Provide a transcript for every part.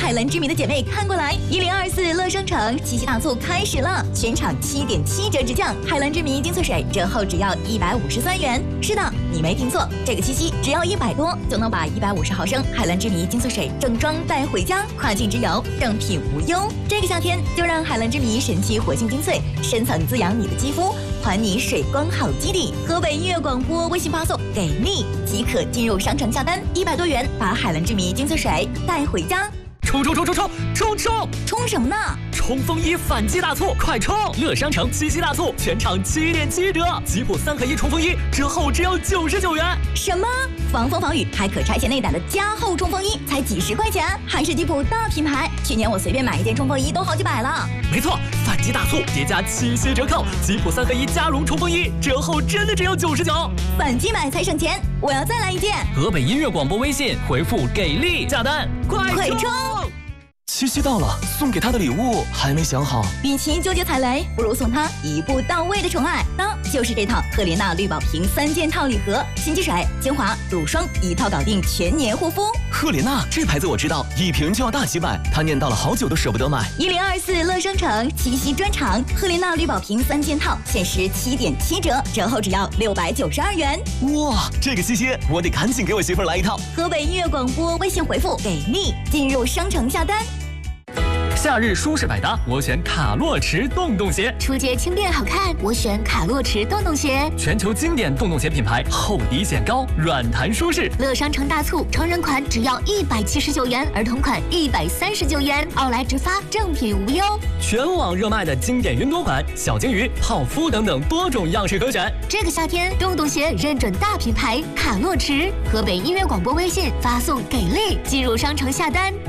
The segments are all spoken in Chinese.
海蓝之谜的姐妹看过来，1024乐商城七夕大促开始了，全场7.7折直降，海蓝之谜精粹水折后只要153元。是的，你没听错，这个七夕只要100多就能把150毫升海蓝之谜精粹水正装带回家，跨境之游正品无忧。这个夏天就让海蓝之谜神奇活性精粹深层滋养你的肌肤，还你水光好基底。河北音乐广播微信发送给力即可进入商城下单，100多元把海蓝之谜精粹水带回家。 冲！ 冲什么呢？ 冲锋衣反击大促，快冲！乐商城七夕大促，全场7.7折，吉普3合1冲锋衣折后只要99元。 什么？防风防雨还可拆卸内胆的加厚冲锋衣才几十块钱，还是吉普大品牌。去年我随便买一件冲锋衣都好几百了。 没错，反击大促叠加七夕折扣，吉普3合1加绒冲锋衣折后真的只要99。 反击买才省钱，我要再来一件。 河北音乐广播微信回复给力下单，快冲！ 七夕到了，送给他的礼物还没想好。 与其纠结踩雷，不如送他一步到位的宠爱。那就是这套赫莲娜绿宝瓶3件套礼盒，新机水、精华、乳霜一套搞定全年护肤。 赫莲娜这牌子我知道，一瓶就要大几百，他念叨了好久都舍不得买。 1024乐商城七夕专场，赫莲娜绿宝瓶3件套限时7.7折，折后只要692元。 哇，这个七夕我得赶紧给我媳妇来一套。 河北音乐广播微信回复给力进入商城下单。 夏日舒适百搭，我选卡洛驰洞洞鞋。 出街轻便好看，我选卡洛驰洞洞鞋。 全球经典洞洞鞋品牌，厚底显高，软弹舒适。 乐商城大促，成人款只要179元，儿童款139元，奥莱直发，正品无忧。 全网热卖的经典云朵款、小金鱼、泡芙等等多种样式可选。 这个夏天，洞洞鞋认准大品牌卡洛驰。河北音乐广播微信发送给力，进入商城下单。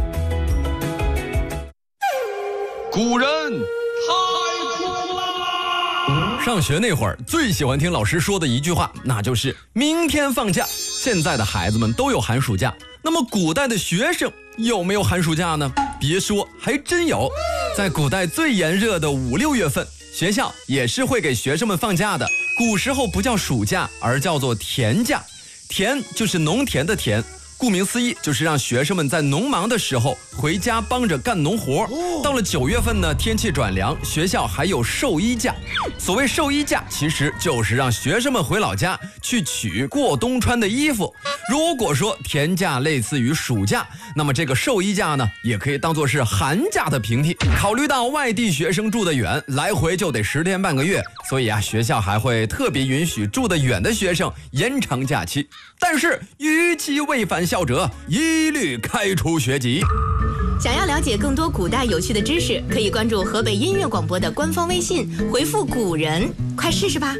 古人太酷啦！ 上学那会儿最喜欢听老师说的一句话，那就是明天放假。现在的孩子们都有寒暑假，那么古代的学生有没有寒暑假呢？别说，还真有。在古代最炎热的5、6月份，学校也是会给学生们放假的。古时候不叫暑假，而叫做田假。田就是农田的田，顾名思义，就是让学生们在农忙的时候回家帮着干农活。到了9月份呢，天气转凉，学校还有寿衣假。所谓寿衣假，其实就是让学生们回老家去取过冬穿的衣服。如果说田假类似于暑假，那么这个寿衣假呢，也可以当作是寒假的平替。考虑到外地学生住得远，来回就得10天半个月，所以学校还会特别允许住得远的学生延长假期。但是逾期违反校则，一律开除学籍。 想要了解更多古代有趣的知识，可以关注河北音乐广播的官方微信，回复古人，快试试吧。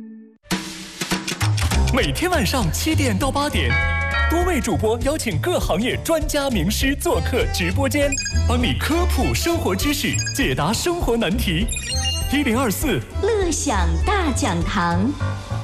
每天晚上7点到8点，多位主播邀请各行业专家名师做客直播间，帮你科普生活知识，解答生活难题。1024 乐享大讲堂。